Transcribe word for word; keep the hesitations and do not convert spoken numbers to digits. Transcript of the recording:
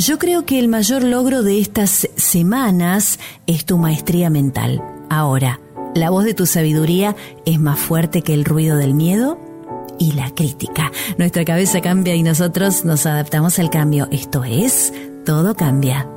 Yo creo que el mayor logro de estas semanas es tu maestría mental. Ahora, ¿la voz de tu sabiduría es más fuerte que el ruido del miedo y la crítica? Nuestra cabeza cambia y nosotros nos adaptamos al cambio. Esto es Todo Cambia.